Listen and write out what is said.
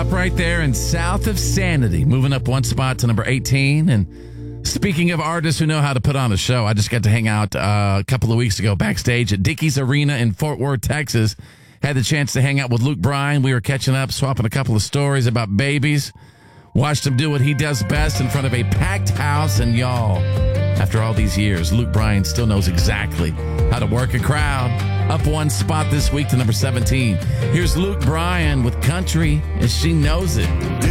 stop right there in South of Sanity, moving up one spot to number 18. And speaking of artists who know how to put on a show, I just got to hang out a couple of weeks ago backstage at Dickies Arena in Fort Worth, Texas. Had the chance to hang out with Luke Bryan. We were catching up, swapping a couple of stories about babies. Watched him do what he does best in front of a packed house. And y'all, after all these years, Luke Bryan still knows exactly how to work a crowd. Up one spot this week to number 17. Here's Luke Bryan with Country as She Knows It.